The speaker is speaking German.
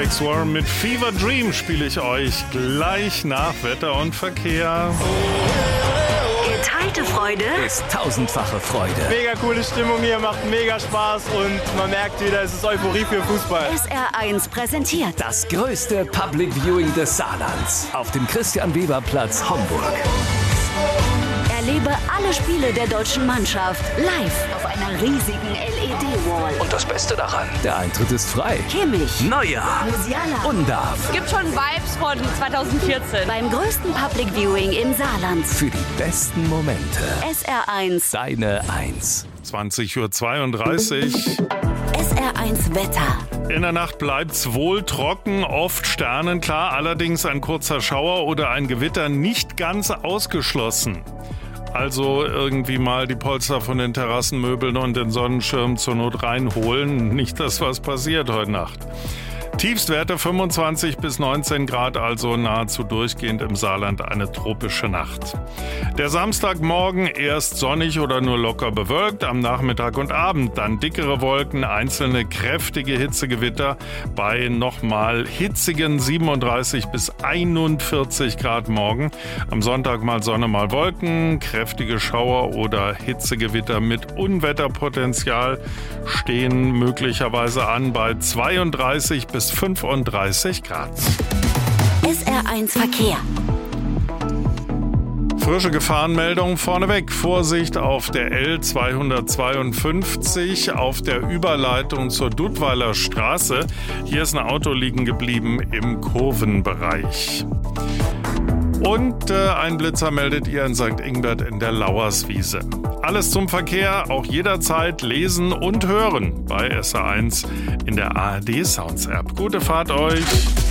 Alex Warren mit Fever Dream spiele ich euch gleich nach Wetter und Verkehr. Geteilte Freude ist tausendfache Freude. Mega coole Stimmung hier, macht mega Spaß und man merkt wieder, es ist Euphorie für Fußball. SR1 präsentiert Das größte Public Viewing des Saarlands auf dem Christian-Weber-Platz Homburg. Erlebe alle Spiele der deutschen Mannschaft live auf einer riesigen LED-Wall. Und das Beste daran, der Eintritt ist frei. Kimmich, Neuer, Musiala, Undav. Gibt schon Vibes von 2014. Beim größten Public Viewing im Saarland. Für die besten Momente. SR1. Deine 1. 20:32 Uhr. SR1 Wetter. In der Nacht bleibt's wohl trocken, oft sternenklar, allerdings ein kurzer Schauer oder ein Gewitter nicht ganz ausgeschlossen. Also irgendwie mal die Polster von den Terrassenmöbeln und den Sonnenschirm zur Not reinholen. Nicht, dass was passiert heute Nacht. Tiefstwerte 25 bis 19 Grad, also nahezu durchgehend im Saarland eine tropische Nacht. Der Samstagmorgen erst sonnig oder nur locker bewölkt, am Nachmittag und Abend dann dickere Wolken, einzelne kräftige Hitzegewitter bei nochmal hitzigen 37 bis 41 Grad morgen. Am Sonntag mal Sonne, mal Wolken, kräftige Schauer oder Hitzegewitter mit Unwetterpotenzial stehen möglicherweise an bei 32 bis 35 Grad. SR1 Verkehr. Frische Gefahrenmeldung vorneweg. Vorsicht auf der L252 auf der Überleitung zur Duttweiler Straße. Hier ist ein Auto liegen geblieben im Kurvenbereich. Und ein Blitzer meldet ihr in St. Ingbert in der Lauerswiese. Alles zum Verkehr, auch jederzeit lesen und hören bei SR1 in der ARD Sounds App. Gute Fahrt euch!